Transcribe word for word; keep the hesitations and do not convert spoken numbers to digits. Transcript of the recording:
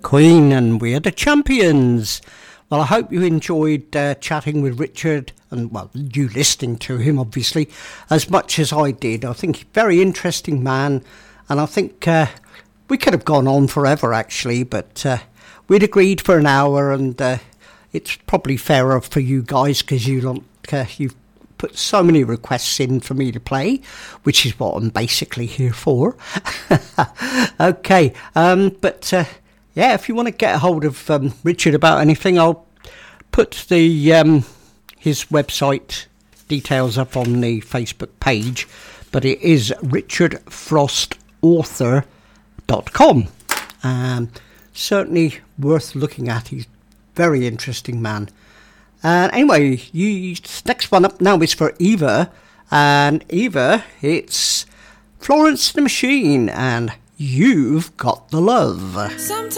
Queen, and we're the champions. Well, I hope you enjoyed uh, chatting with Richard, and well, you listening to him obviously as much as I did. I think he's a very interesting man, and I think uh, we could have gone on forever actually, but uh, we'd agreed for an hour, and uh, it's probably fairer for you guys because you don't, uh, you've put so many requests in for me to play, which is what I'm basically here for. Okay, um, but uh, yeah, if you want to get a hold of um, Richard about anything, I'll put the um, his website details up on the Facebook page, but it is richard frost author dot com. Um, certainly worth looking at. He's a very interesting man. And uh, anyway, you, next one up now is for Eva, and Eva, it's Florence the Machine, and You've Got the Love. Sometimes